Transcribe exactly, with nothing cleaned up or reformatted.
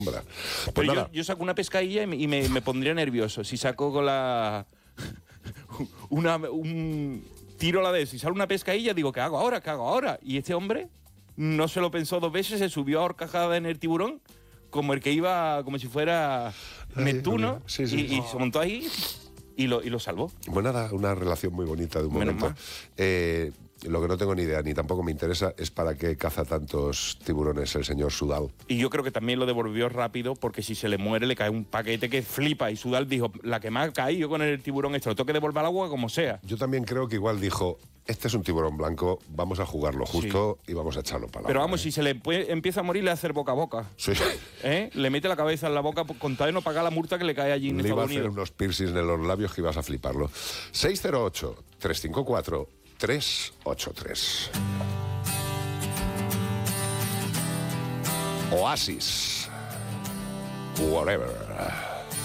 Pues Pero nada. yo, yo saco una pescadilla y me, y me, me pondría nervioso. Si saco con la... una, un tiro a la vez, si sale una pescadilla, digo, ¿qué hago ahora? ¿Qué hago ahora? Y este hombre no se lo pensó dos veces, se subió a horcajada en el tiburón, como el que iba, como si fuera Neptuno, sí, sí. y, y se montó ahí y lo, y lo salvó. Pues nada, una relación muy bonita de un Menos momento. mal. Eh, lo que no tengo ni idea, ni tampoco me interesa, es para qué caza tantos tiburones el señor Sudal. Y yo creo que también lo devolvió rápido, porque si se le muere le cae un paquete que flipa. Y Sudal dijo, la que me ha caído con el tiburón esto, lo tengo que devolver al agua como sea. Yo también creo que igual dijo, este es un tiburón blanco, vamos a jugarlo justo y vamos a echarlo para Pero la vamos, ¿eh? si se le puede- empieza a morir, le hace boca a boca. Sí. ¿Eh? Le mete la cabeza en la boca con tal de no pagar la multa que le cae allí en Le iba a Estados hacer Unidos. unos piercings en los labios que ibas a fliparlo. seis cero ocho, tres cinco cuatro, tres ocho tres. Oasis. Whatever.